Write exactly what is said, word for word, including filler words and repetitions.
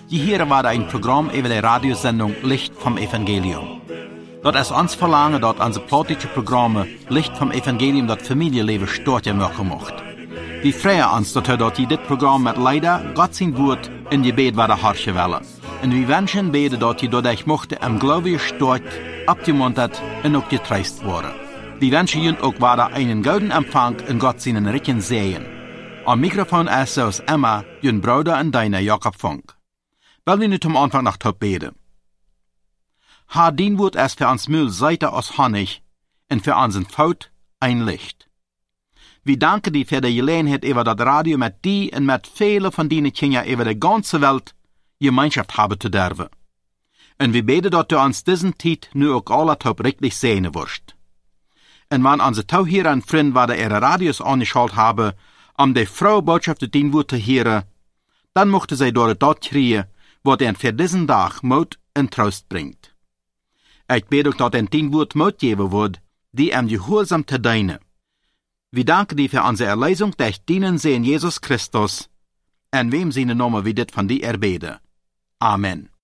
Hier war ein Programm über die Radiosendung Licht vom Evangelium. Dat is ons verlangen dat onze politische programma Licht vom Evangelium dat familieleven stortje maken mocht. We freuen ons dat dat je dit programma met leider Gott zijn woord in je bed waar harsje willen. En we wensen beden dat je dat ich mochte im Glaube stort, abgemuntert en ook getreist worden. We wensen je ook waar einen gouden Empfang in Gott zijn richen sehen. Am Mikrofon ist zoals Emma, jun Bruder en deiner Jakob Funk. Weil wir nu zum Anfang nach top beten. Haar dien wordt es für ons Müll Seite aus Honig en für unseren Fout ein Licht. Wir danken die für die Gelegenheit über das Radio mit die und mit viele von denen Kinder über die ganze Welt Gemeinschaft haben zu dürfen. Und wir beten, dass du uns diesen Zeit nu auch alle top richtig sehen wirst. Und wenn unsere Tauhierer und Freunde, die ihre Radios angeschaltet haben, um die Frau Botschaft zu dienen zu hören, dann mochten sie durch das kriegen, was ihnen für diesen Tag Mut und Trost bringt. Ich bete auch, dass ein dien Wort Mut geben wird, die ihm gehorsam zu dienen. Wir danken dir für unsere Erlösung durch dienen sie in Jesus Christus, en wem seine Namen wir dit von dir erbeten. Amen.